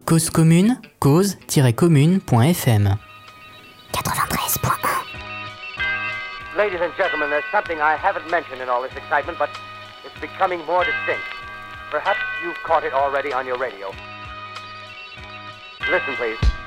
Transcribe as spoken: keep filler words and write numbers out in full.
Cause commune, cause tiret commune point f m. quatre-vingt-treize point un. Ladies and gentlemen, there's something I haven't mentioned in all this excitement, but it's becoming more distinct. Perhaps you've caught it already on your radio. Listen, please.